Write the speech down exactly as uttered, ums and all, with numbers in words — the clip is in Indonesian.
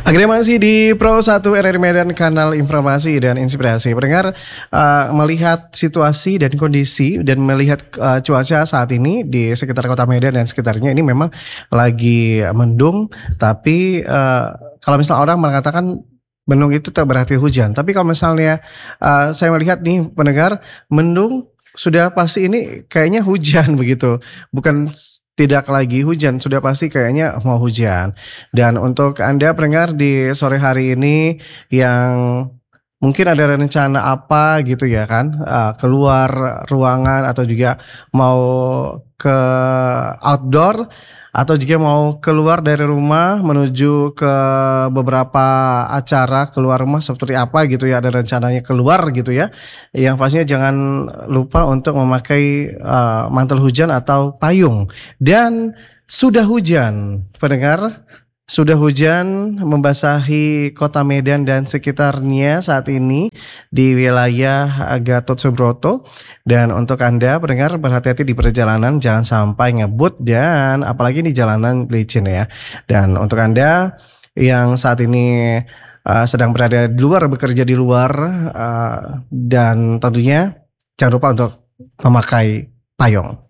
Akhirnya masih di Pro satu R R Medan, kanal informasi dan inspirasi. Pendengar, uh, melihat situasi dan kondisi dan melihat uh, cuaca saat ini di sekitar kota Medan dan sekitarnya ini memang lagi mendung. Tapi uh, kalau misalnya orang mengatakan mendung itu tak berarti hujan. Tapi kalau misalnya uh, saya melihat nih pendengar, mendung sudah pasti ini kayaknya hujan begitu. Bukan tidak lagi hujan, sudah pasti kayaknya mau hujan. Dan untuk Anda pendengar di sore hari ini yang mungkin ada rencana apa gitu ya kan, uh, keluar ruangan atau juga mau ke outdoor atau juga mau keluar dari rumah menuju ke beberapa acara keluar rumah seperti apa gitu ya, ada rencananya keluar gitu ya. Yang pastinya jangan lupa untuk memakai uh, mantel hujan atau payung. Dan sudah hujan, pendengar, sudah hujan membasahi kota Medan dan sekitarnya saat ini di wilayah Gatot Subroto. Dan untuk Anda pendengar, berhati-hati di perjalanan, jangan sampai ngebut dan apalagi di jalanan licin ya. Dan untuk Anda yang saat ini uh, sedang berada di luar, bekerja di luar, uh, dan tentunya jangan lupa untuk memakai payung.